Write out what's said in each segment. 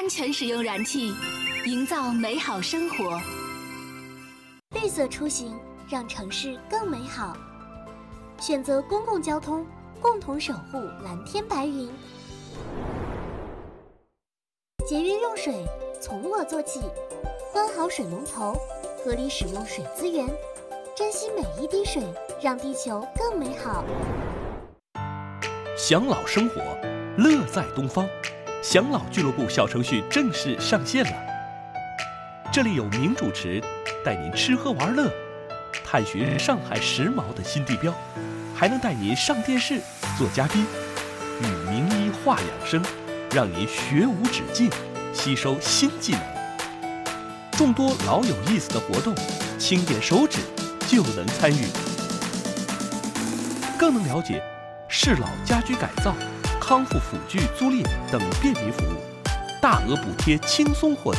安全使用燃气，营造美好生活。 绿色出行，让城市更美好。选择公共交通，共同守护蓝天白云。节约用水，从我做起，关好水龙头，合理使用水资源，珍惜每一滴水，让地球更美好。 享老生活，乐在东方。享老俱乐部小程序正式上线了，这里有名主持带您吃喝玩乐，探寻上海时髦的新地标，还能带您上电视做嘉宾，与名医话养生，让您学无止境，吸收新技能。众多老有意思的活动，轻点手指就能参与，更能了解适老家居改造、康复辅具租赁等便民服务，大额补贴轻松获得。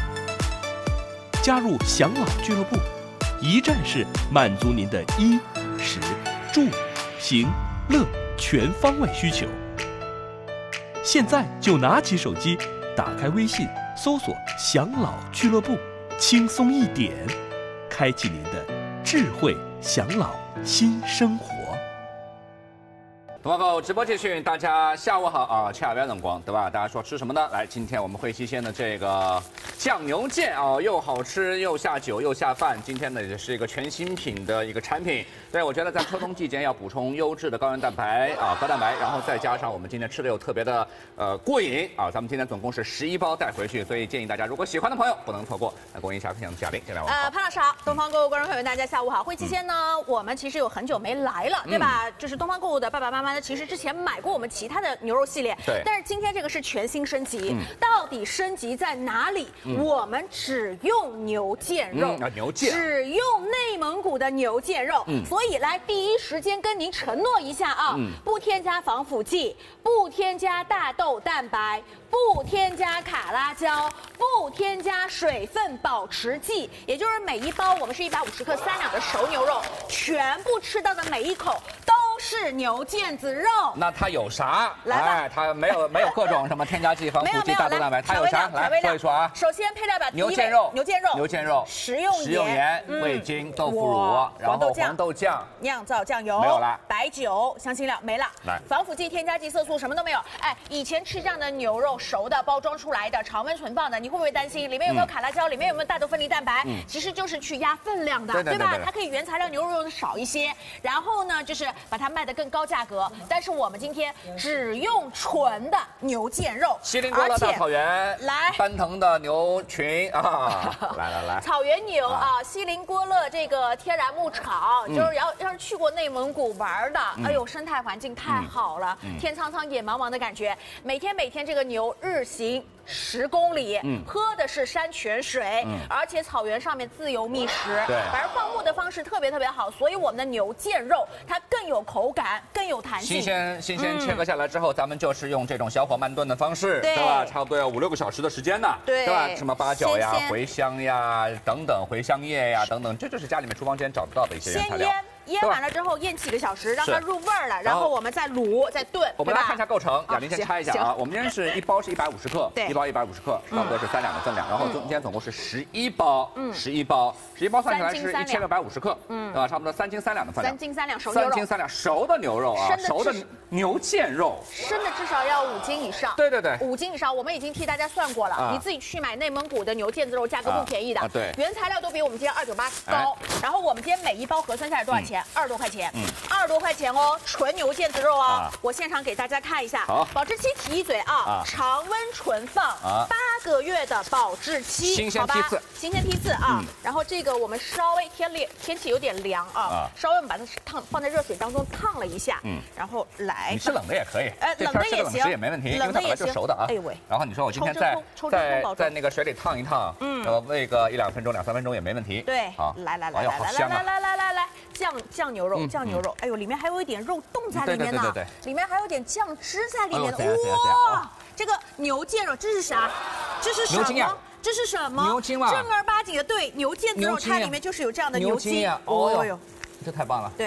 加入享老俱乐部，一站式满足您的衣、食、住、行、乐全方位需求。现在就拿起手机，打开微信，搜索“享老俱乐部”，轻松一点，开启您的智慧享老新生活。 东方狗直播继续，大家下午好啊！恰饭灯光对吧？大家说吃什么呢？来，今天我们会西鲜的这个酱牛腱啊，又好吃又下酒又下饭。今天呢也是一个全新品的一个产品。对，我觉得在秋冬季节要补充优质的高原蛋白啊，高蛋白，然后再加上我们今天吃的又特别的过瘾啊！咱们今天总共是11包带回去，所以建议大家如果喜欢的朋友不能错过。来，国营下分享的嘉宾，这两位潘老师好，东方购物观众朋友大家下午好。会期间呢，我们其实有很久没来了，对吧？就是东方购物的爸爸妈妈呢，其实之前买过我们其他的牛肉系列， 对， 但是今天这个是全新升级，到底升级在哪里？我们只用牛腱肉， 牛腱， 只用内蒙古的牛腱肉，所以来第一时间跟您承诺一下啊，不添加防腐剂，不添加大豆蛋白，不添加卡拉胶，不添加水分保持剂，也就是每一包我们是150克3两的熟牛肉，全部吃到的每一口都是牛腱子肉。 那它有啥？ 来吧， 它没有各种什么添加剂、防腐剂、大豆蛋白，它有啥？来说一说啊。 首先配料表， 牛腱肉、 牛腱肉、食用盐、 味精、豆腐乳，然后黄豆酱、 酿造酱油没有了， 白酒、香辛料没了。 来， 防腐剂、添加剂、色素什么都没有。哎，以前吃这样的牛肉熟的包装出来的常温存放的，你会不会担心里面有没有卡拉胶，里面有没有大豆分离蛋白？其实就是去压分量的，对吧？它可以原材料牛肉的少一些，然后呢就是把它卖得更高价格。但是我们今天只用纯的牛腱肉， 锡林郭勒大草原， 来奔腾的牛群啊，来， 草原牛啊，锡林郭勒这个天然牧场，就是要是去过内蒙古玩的，哎呦，生态环境太好了，天苍苍野茫茫的感觉，每天这个牛日行10公里，喝的是山泉水，而且草原上面自由觅食， 对， 反正放牧的方式特别好，所以我们的牛腱肉它更有口感，更有弹性。 新鲜切割下来之后，咱们就是用这种小火慢炖的方式，对吧？差不多要5、6个小时的时间呢，对吧？什么八角呀、茴香呀等等，茴香叶呀等等，这就是家里面厨房间找不到的一些原材料。 腌完了之后腌几个小时，让它入味儿了，然后我们再卤再炖。 我们来看一下构成，雅玲先拆一下啊。我们今天是一包是150克，一包150克，差不多是3两的分量。然后今天总共是11包，11包算起来是1650克，对吧？差不多3斤3两的分量。 3斤3两熟牛肉，3斤 3两熟的牛肉啊，熟的牛腱肉， 生的至少要5斤以上。 对 ，5斤以上，我们已经替大家算过了，你自己去买内蒙古的牛腱子肉，价格不便宜的， 对， 原材料都比我们今天298高。然后我们今天每一包核算下来多少钱？20多块钱。20多块钱哦，纯牛腱子肉哦。我现场给大家看一下，保质期提一嘴啊，常温存放8个月的保质期， 新鲜批次， 新鲜批次啊。然后这个我们稍微天气有点凉啊，稍微我们把它放在热水当中烫了一下，然后来。 你吃冷的也可以， 冷的也行， 也没问题，因为它本来就是熟的啊。哎喂，然后你说我今天在那个水里烫一烫，煨个1、2分钟、2、3分钟也没问题。 对，好，来，酱牛肉。哎呦，里面还有一点肉冻在里面呢，里面还有点酱汁在里面的。哇，这个牛腱肉，这是啥？这是什么？这是什么？ 牛筋嘛， 正儿八经的，对，牛腱子肉它里面就是有这样的牛筋。 哦哟，这太棒了。 对，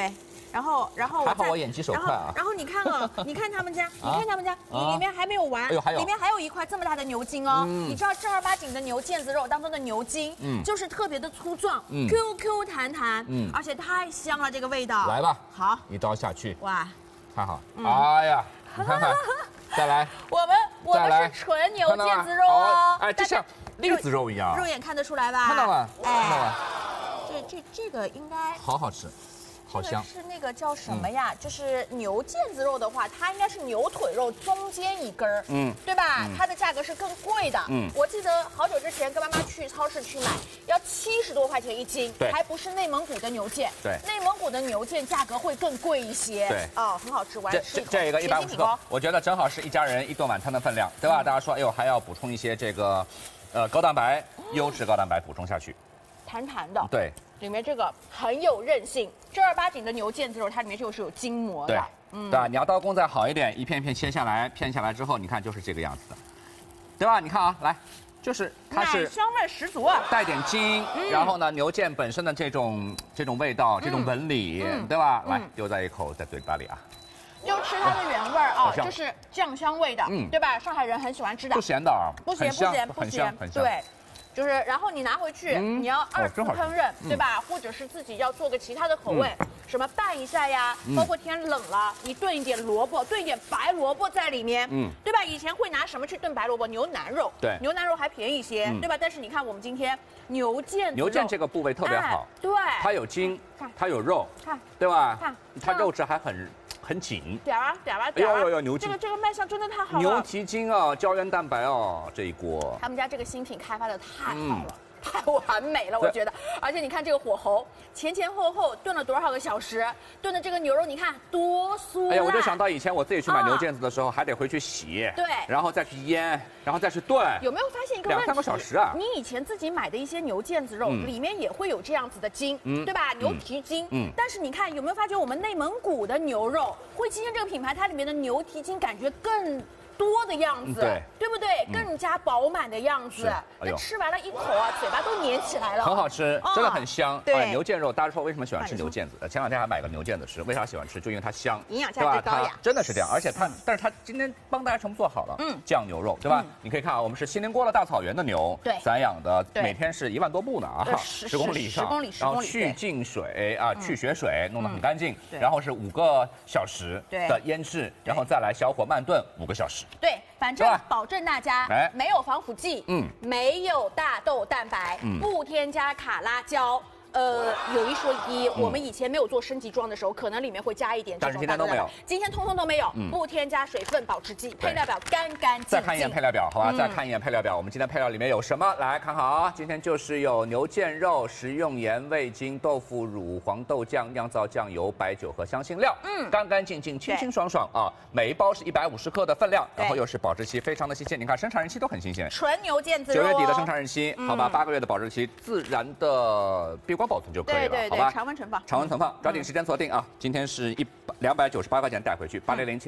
然后还好我眼疾手快啊。 然后你看啊，你看他们家，里面还没有完，里面还有一块这么大的牛筋哦。你知道正儿八经的牛腱子肉当中的牛筋，就是特别的粗壮，QQ 弹弹，而且太香了，这个味道。 来吧， 好， 一刀下去， 哇， 看好，哎呀，你看看，再来， 我们是纯牛腱子肉哦， 哎，就像栗子肉一样， 肉眼看得出来吧？ 看到了，看到了， 这个应该好好吃。好香， 是那个叫什么呀？就是牛腱子肉的话，它应该是牛腿肉中间一根儿，对吧？它的价格是更贵的。我记得好久之前跟妈妈去超市去买，要70多块钱一斤，还不是内蒙古的牛腱。 对， 内蒙古的牛腱价格会更贵一些。 对， 哦，很好吃，我来吃一口。 这个150克，我觉得正好是一家人一顿晚餐的分量，对吧？大家说，哎呦，还要补充一些这个，高蛋白，优质高蛋白补充下去， 弹弹的。 对。 里面这个很有韧性，正儿八经的牛腱子肉，它里面就是有筋膜的。 对吧？你要刀工再好一点，一片片切下来，片下来之后，你看就是这个样子的，对吧？你看啊，来，就是它是奶香味十足啊， 带点筋，然后呢，牛腱本身的这种味道，这种纹理，对吧？来，丢在一口在嘴巴里啊， 就吃它的原味啊，就是酱香味的，对吧？上海人很喜欢吃的， 不咸的啊， 不咸，对。就是，然后你拿回去，你要2次烹饪，对吧？或者是自己要做个其他的口味，什么拌一下呀，包括天冷了，你炖一点萝卜，炖一点白萝卜在里面，对吧？以前会拿什么去炖白萝卜？牛腩肉， 对， 牛腩肉还便宜一些，对吧？但是你看我们今天牛腱这个部位特别好， 对， 它有筋，它有肉，对吧？它肉质还很紧， 点啊！ 哎呦，牛筋， 这个卖相真的太好了， 牛蹄筋啊，胶原蛋白哦，这一锅， 他们家这个新品开发的太好了。太完美了，我觉得，而且你看这个火候，前后炖了多少个小时，炖的这个牛肉，你看多酥烂。 哎呀，我就想到以前我自己去买牛腱子的时候，还得回去洗，对，然后再去腌，然后再去炖。 有没有发现一个问题？2、 3个小时啊！ 你以前自己买的一些牛腱子肉，里面也会有这样子的筋，对吧？牛蹄筋。但是你看有没有发觉，我们内蒙古的牛肉，汇七鲜这个品牌，它里面的牛蹄筋感觉更多的样子，对不对？更加饱满的样子。那吃完了一口啊，嘴巴都粘起来了， 很好吃，真的很香。 对， 牛腱肉，大家说为什么喜欢吃牛腱子？前2天还买个牛腱子吃，为啥喜欢吃？就因为它香， 营养价值高呀。 真的是这样，而且但是它今天帮大家全部做好了，酱牛肉，对吧？你可以看啊，我们是锡林郭勒大草原的牛，散养的，每天是1万多步呢啊，10公里以上，然后去净水啊，去血水，弄得很干净，然后是5个小时的腌制，然后再来小火慢炖5个小时。 对，反正保证大家没有防腐剂，没有大豆蛋白，不添加卡拉胶。有一说一，我们以前没有做升级装的时候，可能里面会加一点这种， 但是今天都没有， 今天通通都没有，不添加水分保持剂，配料表干净净。 再看一眼配料表，好吧？再看一眼配料表，我们今天配料里面有什么？来看好啊！今天就是有牛腱肉、食用盐、味精、豆腐乳、黄豆酱、酿造酱油、白酒和香辛料，干干净净、清清爽爽啊！每一包是150克的分量，然后又是保质期非常的新鲜，你看生产日期都很新鲜， 纯牛腱子肉 ，9月底的生产日期，好吧？8个月的保质期，自然的光保存就可以了，好吧？ 常温存放， 常温存放，抓紧时间锁定啊！今天是298块钱带回去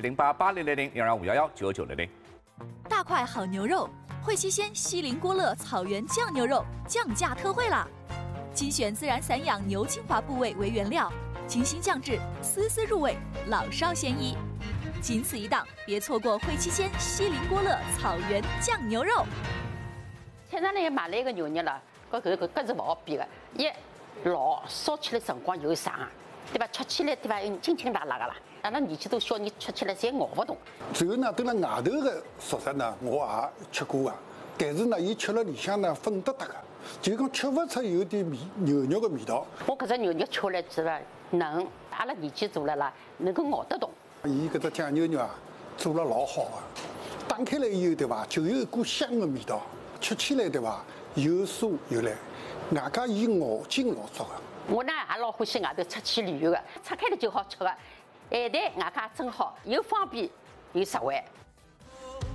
，80070880000251199900。 大块好牛肉，汇七鲜锡林郭勒草原酱牛肉降价特惠啦！精选自然散养牛精华部位为原料，精心酱制，丝丝入味，老少咸宜。仅此一档，别错过汇七鲜锡林郭勒草原酱牛肉。 菜场里买了一个牛肉了，搿是勿好比的，老烧起来辰光又长，对吧？吃起来对吧，清清辣辣的啦。阿拉年纪都小，人吃起来侪咬不动。 最后呢，蹲辣外头的熟食呢，我也吃过啊，但是呢，伊吃了里向呢粉得得个，就讲吃不出有点牛肉的味道。 我搿只牛肉吃来是吧嫩，阿拉年纪大了啦，能够咬得动。 伊搿只酱牛肉啊，做了老好啊，打开来以后对吧，就有一股香的味道，吃起来对吧，又酥又烂。外加伊咬劲老足个。 我呢也老欢喜外头出去旅游的，拆开了就好吃的，咸淡外加真好，又方便又实惠。